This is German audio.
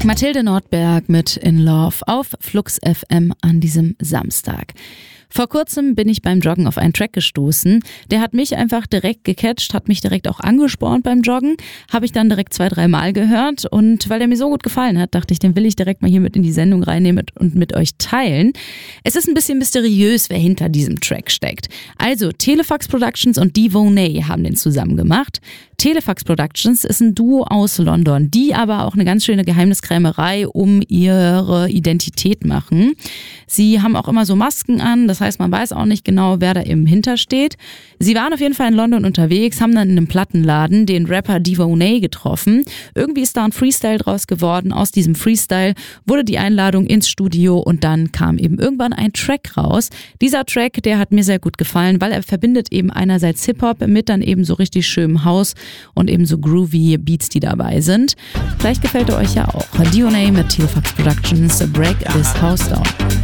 Mathilde Nordberg mit In Love auf Flux FM an diesem Samstag. Vor kurzem bin ich beim Joggen auf einen Track gestoßen. Der hat mich einfach direkt gecatcht, hat mich direkt auch angespornt beim Joggen. Habe ich dann direkt 2-3 Mal gehört und weil der mir so gut gefallen hat, dachte ich, den will ich direkt mal hier mit in die Sendung reinnehmen und mit euch teilen. Es ist ein bisschen mysteriös, wer hinter diesem Track steckt. Also Telefax Productions und Devonay haben den zusammen gemacht. Telefax Productions ist ein Duo aus London, die aber auch eine ganz schöne Geheimniskrämerei um ihre Identität machen. Sie haben auch immer so Masken an, das heißt, man weiß auch nicht genau, wer da eben hintersteht. Sie waren auf jeden Fall in London unterwegs, haben dann in einem Plattenladen den Rapper Devonay getroffen. Irgendwie ist da ein Freestyle draus geworden. Aus diesem Freestyle wurde die Einladung ins Studio und dann kam eben irgendwann ein Track raus. Dieser Track, der hat mir sehr gut gefallen, weil er verbindet eben einerseits Hip-Hop mit dann eben so richtig schönem House und eben so groovy Beats, die dabei sind. Vielleicht gefällt er euch ja auch. Devonay mit Telefax Productions, Break This House Down.